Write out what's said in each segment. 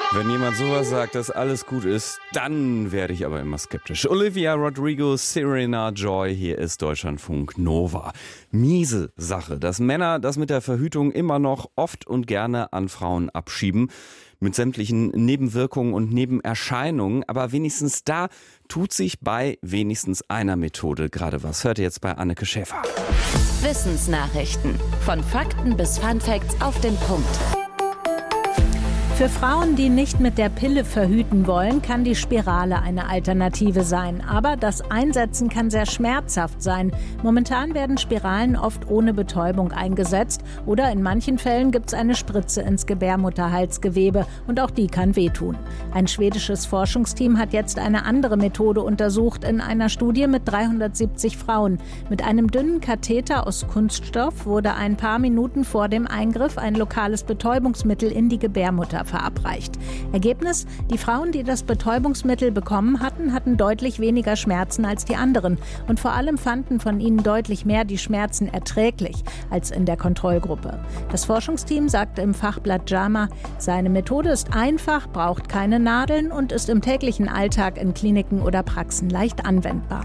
Wenn jemand sowas sagt, dass alles gut ist, dann werde ich aber immer skeptisch. Olivia Rodrigo, Serena Joy, hier ist Deutschlandfunk Nova. Miese Sache, dass Männer das mit der Verhütung immer noch oft und gerne an Frauen abschieben. Mit sämtlichen Nebenwirkungen und Nebenerscheinungen. Aber wenigstens da tut sich bei wenigstens einer Methode gerade was. Hört ihr jetzt bei Anneke Schäfer. Wissensnachrichten. Von Fakten bis Funfacts auf den Punkt. Für Frauen, die nicht mit der Pille verhüten wollen, kann die Spirale eine Alternative sein. Aber das Einsetzen kann sehr schmerzhaft sein. Momentan werden Spiralen oft ohne Betäubung eingesetzt. Oder in manchen Fällen gibt es eine Spritze ins Gebärmutterhalsgewebe. Und auch die kann wehtun. Ein schwedisches Forschungsteam hat jetzt eine andere Methode untersucht in einer Studie mit 370 Frauen. Mit einem dünnen Katheter aus Kunststoff wurde ein paar Minuten vor dem Eingriff ein lokales Betäubungsmittel in die Gebärmutter verabreicht. Ergebnis: Die Frauen, die das Betäubungsmittel bekommen hatten deutlich weniger Schmerzen als die anderen. Und vor allem fanden von ihnen deutlich mehr die Schmerzen erträglich als in der Kontrollgruppe. Das Forschungsteam sagte im Fachblatt JAMA, seine Methode ist einfach, braucht keine Nadeln und ist im täglichen Alltag in Kliniken oder Praxen leicht anwendbar.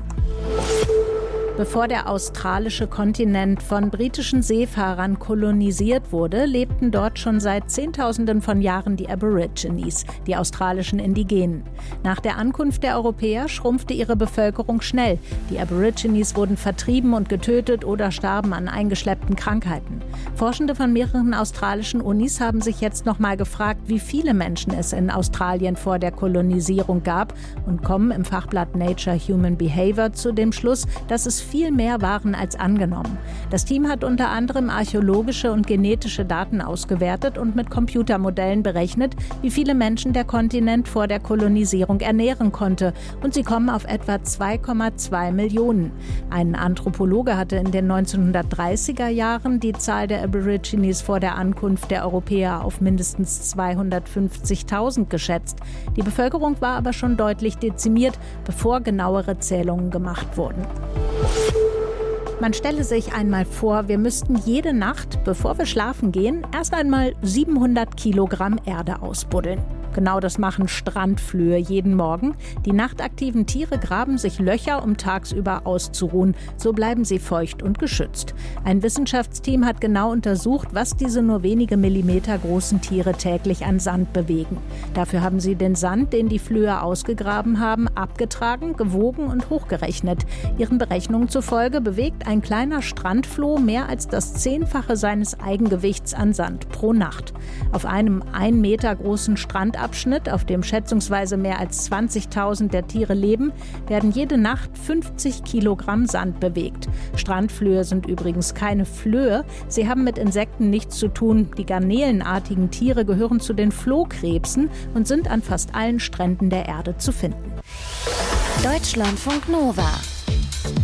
Bevor der australische Kontinent von britischen Seefahrern kolonisiert wurde, lebten dort schon seit Zehntausenden von Jahren die Aborigines, die australischen Indigenen. Nach der Ankunft der Europäer schrumpfte ihre Bevölkerung schnell. Die Aborigines wurden vertrieben und getötet oder starben an eingeschleppten Krankheiten. Forschende von mehreren australischen Unis haben sich jetzt nochmal gefragt, wie viele Menschen es in Australien vor der Kolonisierung gab und kommen im Fachblatt Nature Human Behavior zu dem Schluss, dass es viel mehr waren als angenommen. Das Team hat unter anderem archäologische und genetische Daten ausgewertet und mit Computermodellen berechnet, wie viele Menschen der Kontinent vor der Kolonisierung ernähren konnte. Und sie kommen auf etwa 2,2 Millionen. Ein Anthropologe hatte in den 1930er Jahren die Zahl der Aborigines vor der Ankunft der Europäer auf mindestens 250.000 geschätzt. Die Bevölkerung war aber schon deutlich dezimiert, bevor genauere Zählungen gemacht wurden. Man stelle sich einmal vor, wir müssten jede Nacht, bevor wir schlafen gehen, erst einmal 700 Kilogramm Erde ausbuddeln. Genau das machen Strandflöhe jeden Morgen. Die nachtaktiven Tiere graben sich Löcher, um tagsüber auszuruhen. So bleiben sie feucht und geschützt. Ein Wissenschaftsteam hat genau untersucht, was diese nur wenige Millimeter großen Tiere täglich an Sand bewegen. Dafür haben sie den Sand, den die Flöhe ausgegraben haben, abgetragen, gewogen und hochgerechnet. Ihren Berechnungen zufolge bewegt ein kleiner Strandfloh mehr als das 10-fache seines Eigengewichts an Sand pro Nacht. Auf einem 1 Meter großen Strandabschnitt, auf dem schätzungsweise mehr als 20.000 der Tiere leben, werden jede Nacht 50 Kilogramm Sand bewegt. Strandflöhe sind übrigens keine Flöhe. Sie haben mit Insekten nichts zu tun. Die garnelenartigen Tiere gehören zu den Flohkrebsen und sind an fast allen Stränden der Erde zu finden. Deutschlandfunk Nova.